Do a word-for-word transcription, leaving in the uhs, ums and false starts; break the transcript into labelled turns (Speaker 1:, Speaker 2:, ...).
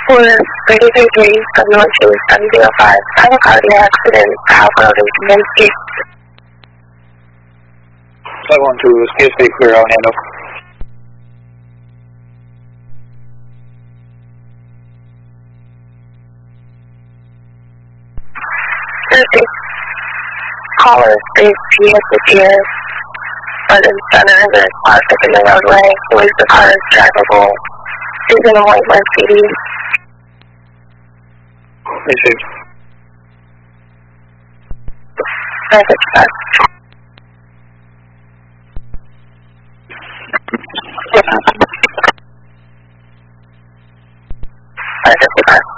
Speaker 1: For thirty-three three, seven one two, seven zero five, I have a cardiac accident, South Road in Kaminsky.
Speaker 2: seven one two, C S B clear, I'll handle.
Speaker 1: Thursday. Caller is P S H E S, but center of the plastic in the roadway, was the car is drivable, is in a white Mercedes.
Speaker 2: Received.
Speaker 1: Traffic stop. Traffic stop.